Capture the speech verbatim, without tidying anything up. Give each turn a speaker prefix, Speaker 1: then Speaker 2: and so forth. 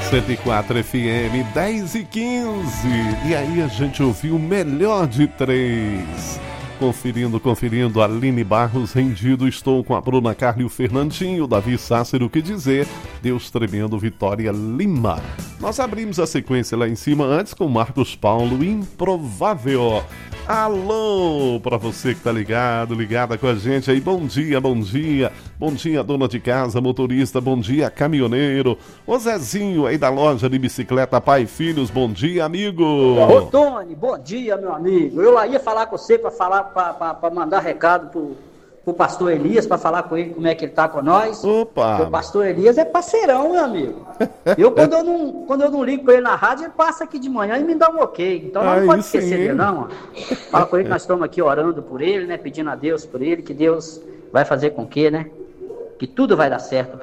Speaker 1: cento e quatro F M, dez e quinze. E aí a gente ouviu o melhor de três. Conferindo, conferindo, Aline Barros, Rendido. Estou com a Bruna Carla e o Fernandinho, Davi Sácero, o que dizer? Deus Tremendo, Vitória Lima. Nós abrimos a sequência lá em cima antes com Marcos Paulo, Improvável. Alô, pra você que tá ligado, ligada com a gente aí, bom dia, bom dia, bom dia dona de casa, motorista, bom dia caminhoneiro, o Zezinho aí da loja de bicicleta Pai e Filhos, bom dia amigo.
Speaker 2: Ô Tony, bom dia meu amigo, eu lá ia falar com você pra falar, pra, pra, pra mandar recado pro, pro pastor Elias, pra falar com ele como é que ele tá com nós.
Speaker 1: Opa!
Speaker 2: O pastor Elias é parceirão, meu amigo. Eu quando eu não, quando eu não ligo pra ele na rádio, ele passa aqui de manhã e me dá um ok, então não pode esquecer dele não, ó. Fala com ele que nós estamos aqui orando por ele, né, pedindo a Deus por ele, que Deus vai fazer com que, né, que tudo vai dar certo